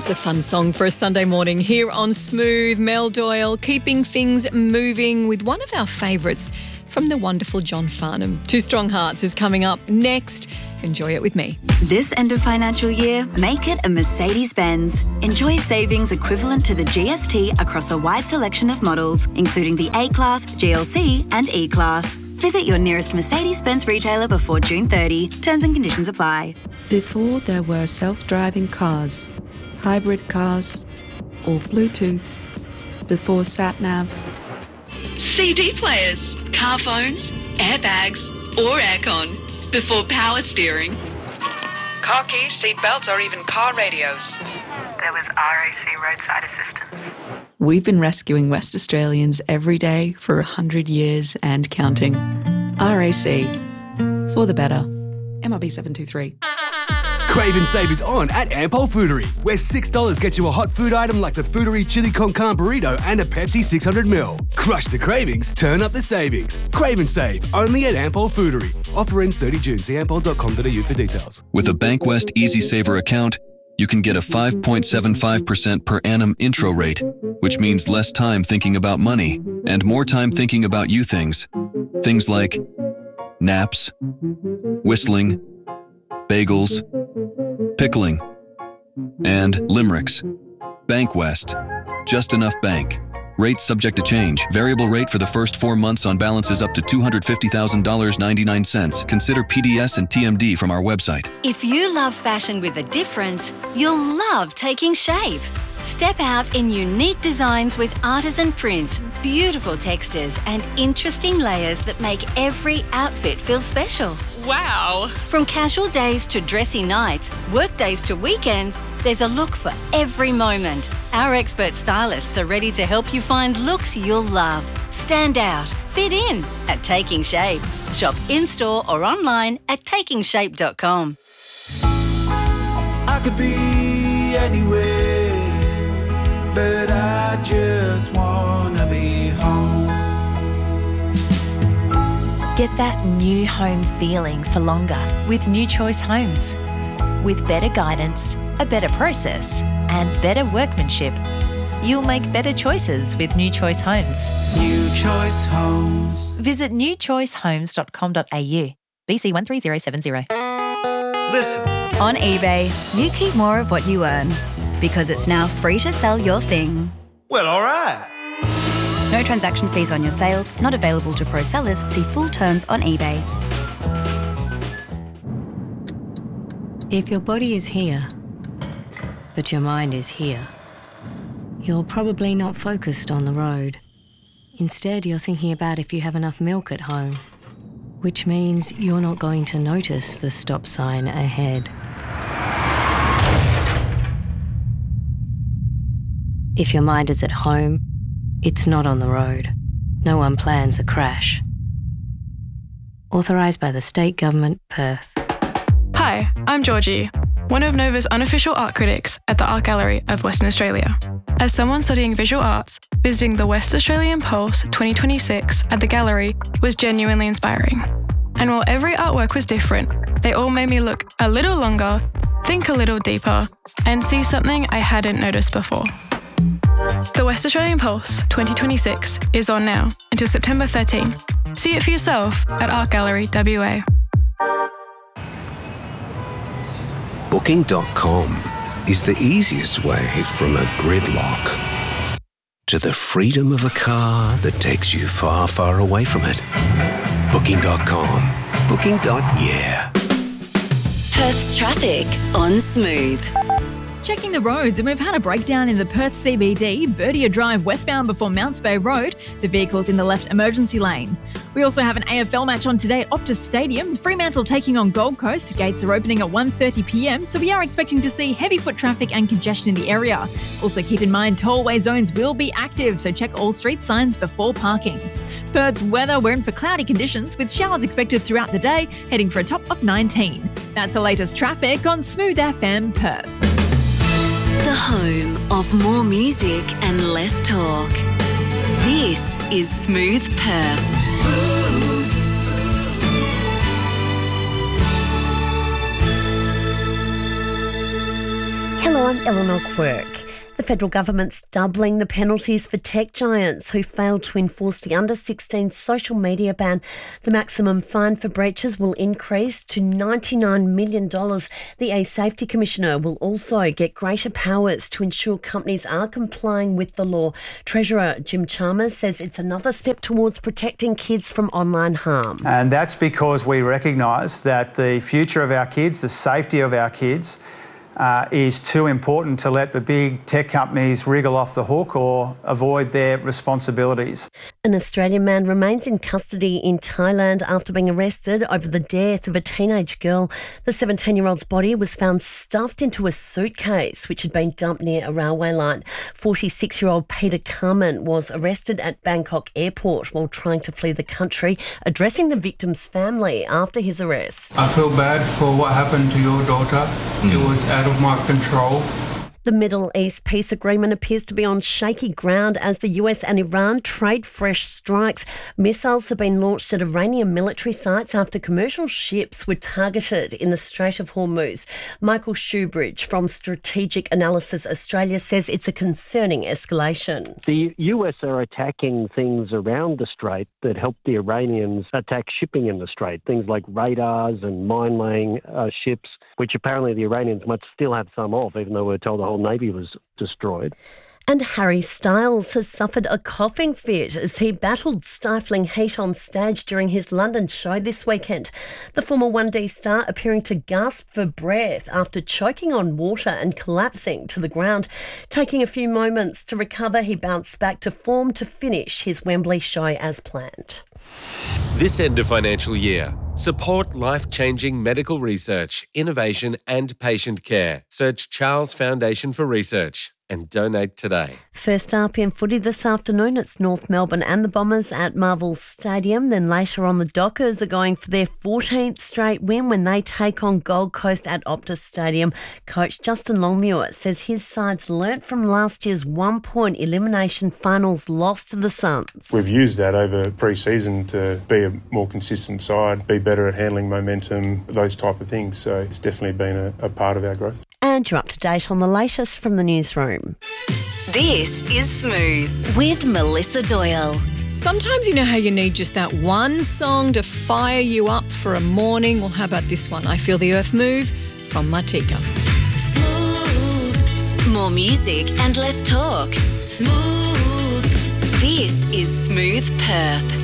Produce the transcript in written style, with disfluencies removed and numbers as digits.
That's a fun song for a Sunday morning here on Smooth. Mel Doyle keeping things moving with one of our favourites from the wonderful John Farnham. Two Strong Hearts is coming up next. Enjoy it with me. This end of financial year, make it a Mercedes-Benz. Enjoy savings equivalent to the GST across a wide selection of models, including the A-Class, GLC and E-Class. Visit your nearest Mercedes-Benz retailer before June 30. Terms and conditions apply. Before there were self-driving cars, hybrid cars, or Bluetooth, before sat-nav, CD players, car phones, airbags, or aircon, before power steering. Car keys, seat belts, or even car radios. There was RAC roadside assistance. we've been rescuing West Australians every day for 100 years and counting. RAC, for the better. MRB 723. Crave and save is on at Ampol Foodery, where $6 gets you a hot food item like the Foodery Chili Con Carne Burrito and a Pepsi 600ml. Crush the cravings, turn up the savings. Crave and save, only at Ampol Foodery. Offer ends 30 June. See ampol.com.au for details. With a Bankwest Easy Saver account, you can get a 5.75% per annum intro rate, which means less time thinking about money and more time thinking about you things. Things like naps, whistling, bagels, pickling, and limericks. Bankwest. Just enough bank. Rates subject to change. Variable rate for the first 4 months on balances up to $250,000.99. Consider PDS and TMD from our website. If you love fashion with a difference, you'll love Taking Shape. Step out in unique designs with artisan prints, beautiful textures, and interesting layers that make every outfit feel special. Wow! From casual days to dressy nights, work days to weekends, there's a look for every moment. Our expert stylists are ready to help you find looks you'll love. Stand out, fit in at Taking Shape. Shop in-store or online at takingshape.com. I could be anywhere, but I just wanna be home. Get that new home feeling for longer with New Choice Homes. With better guidance, a better process, and better workmanship, you'll make better choices with New Choice Homes. New Choice Homes. Visit newchoicehomes.com.au. BC 13070. Listen. On eBay, you keep more of what you earn because it's now free to sell your thing. Well, all right. No transaction fees on your sales, not available to pro sellers. See full terms on eBay. If your body is here, but your mind is here, you're probably not focused on the road. Instead, you're thinking about if you have enough milk at home, which means you're not going to notice the stop sign ahead. If your mind is at home, it's not on the road. No one plans a crash. Authorised by the State Government, Perth. Hi, I'm Georgie, one of Nova's unofficial art critics at the Art Gallery of Western Australia. As someone studying visual arts, visiting the West Australian Pulse 2026 at the gallery was genuinely inspiring. And while every artwork was different, they all made me look a little longer, think a little deeper, and see something I hadn't noticed before. The West Australian Pulse 2026 is on now until September 13. See it for yourself at Art Gallery WA. Booking.com is the easiest way from a gridlock to the freedom of a car that takes you far, far away from it. Booking.com. Booking.yeah. Perth's traffic on Smooth. Checking the roads, and we've had a breakdown in the Perth CBD, Birdia Drive westbound before Mounts Bay Road. The vehicle's in the left emergency lane. We also have an AFL match on today at Optus Stadium. Fremantle taking on Gold Coast. Gates are opening at 1:30pm, so we are expecting to see heavy foot traffic and congestion in the area. Also keep in mind tollway zones will be active, so check all street signs before parking. Perth's weather, we're in for cloudy conditions with showers expected throughout the day, heading for a top of 19. That's the latest traffic on Smooth FM Perth. The home of more music and less talk. This is Smooth Perth. Smooth. Hello, I'm Eleanor Quirk. The federal government's doubling the penalties for tech giants who failed to enforce the under-16 social media ban. The maximum fine for breaches will increase to $99 million. The A-Safety Commissioner will also get greater powers to ensure companies are complying with the law. Treasurer Jim Chalmers says it's another step towards protecting kids from online harm. And that's because we recognise that the future of our kids, the safety of our kids, is too important to let the big tech companies wriggle off the hook or avoid their responsibilities. An Australian man remains in custody in Thailand after being arrested over the death of a teenage girl. The 17-year-old's body was found stuffed into a suitcase which had been dumped near a railway line. 46-year-old Peter Carman was arrested at Bangkok Airport while trying to flee the country, addressing the victim's family after his arrest. I feel bad for what happened to your daughter. It was out of my control. The Middle East peace agreement appears to be on shaky ground as the US and Iran trade fresh strikes. Missiles have been launched at Iranian military sites after commercial ships were targeted in the Strait of Hormuz. Michael Shoebridge from Strategic Analysis Australia says it's a concerning escalation. The US are attacking things around the strait that help the Iranians attack shipping in the strait, things like radars and mine-laying ships, which apparently the Iranians must still have some of, even though we're told the whole Navy was destroyed. And Harry Styles has suffered a coughing fit as he battled stifling heat on stage during his London show this weekend. The former 1D star appearing to gasp for breath after choking on water and collapsing to the ground. Taking a few moments to recover, he bounced back to form to finish his Wembley show as planned. This end of financial year, support life-changing medical research, innovation and patient care. Search Charles Foundation for Research and donate today. First up in footy this afternoon, it's North Melbourne and the Bombers at Marvel Stadium. Then later on, the Dockers are going for their 14th straight win when they take on Gold Coast at Optus Stadium. Coach Justin Longmuir says his side's learnt from last year's one-point elimination finals loss to the Suns. We've used that over pre-season to be a more consistent side, be better at handling momentum, those type of things. So it's definitely been a part of our growth. And you're up to date on the latest from the newsroom. This is Smooth with Melissa Doyle. Sometimes you know how you need just that one song to fire you up for a morning. Well, how about this one? I Feel the Earth Move from Martika. Smooth. More music and less talk. Smooth. This is Smooth Perth.